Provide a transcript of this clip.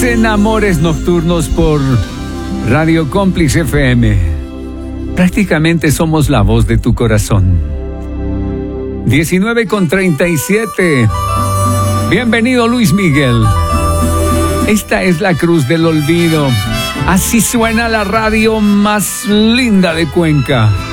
en Amores Nocturnos por Radio Cómplice FM. Prácticamente somos la voz de tu corazón. 19:37. Bienvenido, Luis Miguel. Esta es la cruz del olvido. Así suena la radio más linda de Cuenca.